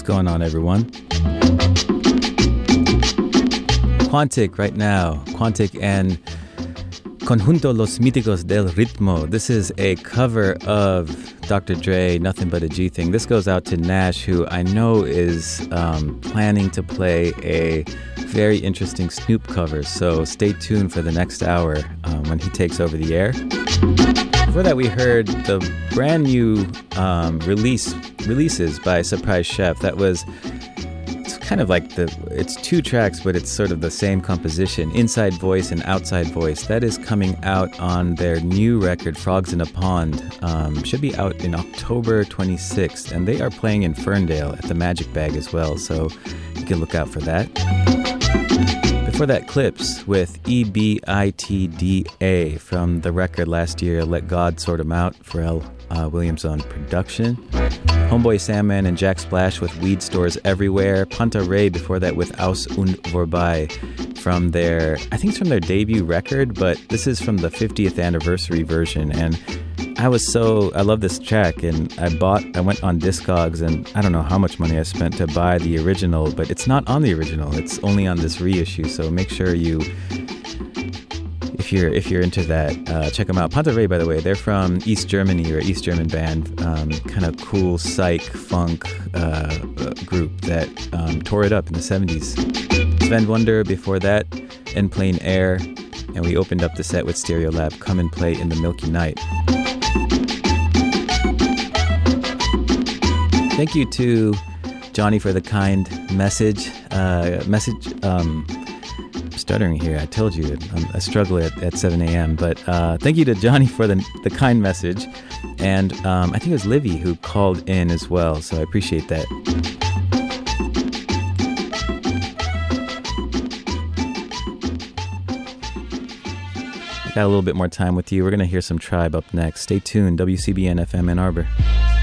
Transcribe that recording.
going on, everyone? Quantic right now. Quantic and Conjunto Los Míticos del Ritmo. This is a cover of Dr. Dre, Nothing But a G Thing. This goes out to Nash, who I know is planning to play a very interesting Snoop cover. So stay tuned for the next hour when he takes over the air. Before that, we heard the brand new releases by Surprise Chef. That was, it's kind of like it's two tracks, but it's sort of the same composition, Inside Voice and Outside Voice. That is coming out on their new record, Frogs in a Pond. Should be out in October 26th, and they are playing in Ferndale at the Magic Bag as well, so you can look out for that. Before that, Clips with EBITDA from the record last year, Let God Sort 'Em Out, Pharrell Williams on production. Homeboy Sandman and Jack Splash with Weed Stores Everywhere. Panta Ray before that with Aus und Vorbei from their, I think it's from their debut record, but this is from the 50th anniversary version, and I love this track, and I went on Discogs, and I don't know how much money I spent to buy the original, but it's not on the original, it's only on this reissue, so make sure if you're into that, check them out. Panta Ray, by the way, they're from East Germany, or East German band, kind of cool psych funk group that tore it up in the 70s. Sven Wonder before that, In Plain Air, and we opened up the set with Stereolab, Come and Play in the Milky Night. Thank you to Johnny for the kind message. Stuttering here, I told you, I struggle at 7 a.m. But thank you to Johnny for the kind message. And I think it was Livy who called in as well, so I appreciate that. Got a little bit more time with you. We're going to hear some Tribe up next. Stay tuned. WCBN FM Ann Arbor.